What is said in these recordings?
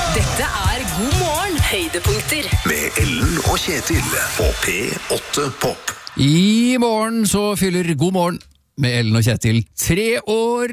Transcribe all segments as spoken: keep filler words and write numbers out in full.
Dette er God morgen, høydepunkter. Med Ellen og Kjetil på P åtte Pop. I morgen så fyller God morgen med Ellen og Kjetil tre år.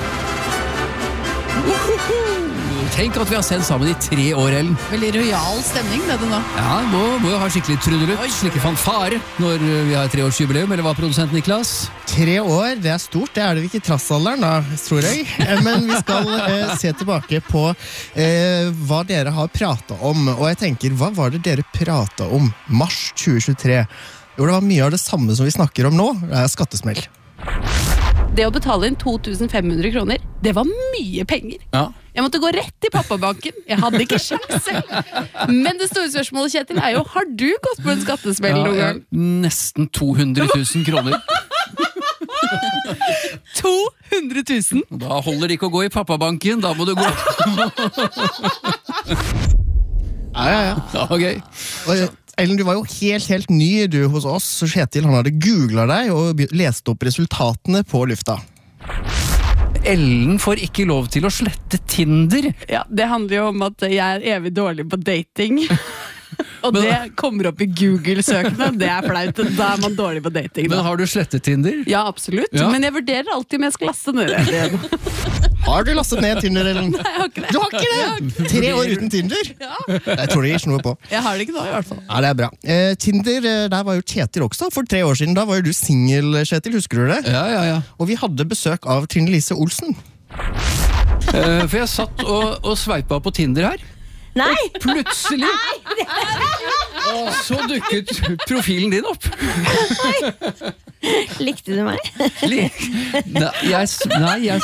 Tenk at vi har sendt sammen i tre år, Ellen. Veldig royal stemning, det du nå. Ja, må, må jo ha skikkelig trudelutt, slik fanfare når vi har treårsjubileum, eller hva produsent Niklas? Tre år, det er stort, det er det ikke i trassalderen da, tror jeg. Men vi skal eh, se tilbake på eh, hva dere har pratet om, og jeg tenker, hva var det dere pratet om mars tjue tjuetre? Jo, det var mye av det samme som vi snakker om nå, det er skattesmell. Det å betale inn to tusen fem hundre kroner, det var mye penger. Ja. Jeg måtte gå rett til pappabanken. Jeg hadde ikke sjans selv. Men det store spørsmålet, Kjetil, er jo, har du gått på en skattesmell noen gang? Ja, nesten to hundre tusen kroner. to hundre tusen? Da holder det ikke å gå i pappabanken, da må du gå. Ja, ja, ja. Ja, ok. Og, Ellen, du var jo helt, helt ny du hos oss, så Kjetil han hadde googlet deg og lest opp resultatene på lufta. Ellen får ikke lov til å slette Tinder. Ja, det handler jo om at jeg er evig dårlig på dating. Og Men- det kommer opp i Google-søkene. Det er flaut, da er man dårlig på dating. Men Da. har du slettet Tinder? Ja, absolutt. Ja. Men jeg vurderer alltid om jeg skal laste ned det. Har du lastet ned Tinder, Ellen? Nei, jeg har ikke det. Du har ikke det? Tre år uten Tinder? Ja. Jeg tror det gir noe på. Jeg har det ikke nå, i hvert fall. Ja, det er bra. Eh, Tinder, eh, der var jo Kjetil også for tre år siden. Da var jo du single, Kjetil, husker du det? Ja, ja, ja. Og vi hadde besøk av Trine Lise Olsen. Eh, For jeg satt og, og sveipa på Tinder her. Nei! Plutselig så dukket profilen din opp. Likte du meg? Li- Nei, jeg, s- nei, jeg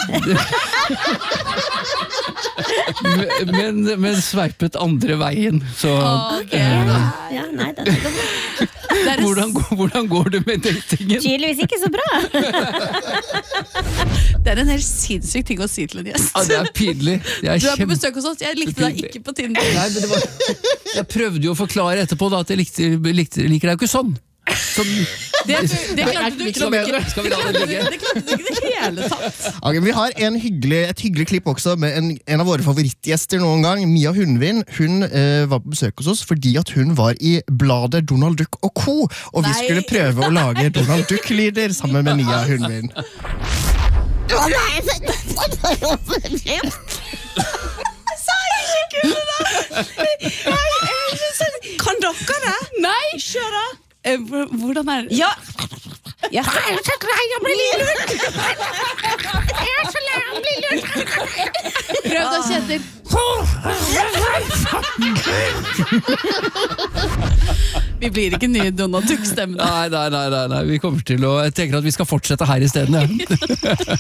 men, men sveipet andre veien. Så Ok. Ja, nei, det, det, Det er en hvordan, går- hvordan går det med datingen? tydeligvis ikke så bra. Det er en helt sinnssyk ting å si til en gjest. Ja, det er pinlig. Det er Du er på kjempe- besøk hos oss. Jeg likte deg ikke på Tinder. Nei, men det var, jeg prøvde jo å forklare etterpå da, at jeg likte, likte, liker deg jo ikke sånn. sånn. Det, det klarte du Skal vi ikke. ikke, skal vi la det ligge? Det klarte du ikke i det hele tatt. Ok, vi har en hyggelig, et hyggelig klipp også med en, en av våre favorittgjester noen gang, Mia Hundvin. Hun eh, var på besøk hos oss fordi at hun var i bladet Donald Duck og Co. Og vi Nei. skulle prøve å lage Donald Duck-lyder sammen med Mia Hundvin. Kan dere det? Nei, kjør da. Eh, hvor- Hvordan er det? Ja. Ja. Prøv da, Kjetil. Vi blir ikke nye Donald Duck-stemmene. Nei, nei, nei, nei, nei, vi kommer til å, jeg tenker at vi skal fortsette her i stedet. Ja.